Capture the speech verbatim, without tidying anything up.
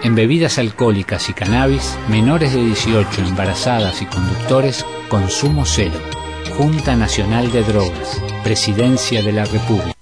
En bebidas alcohólicas y cannabis, menores de dieciocho, embarazadas y conductores, consumo cero. Junta Nacional de Drogas, Presidencia de la República.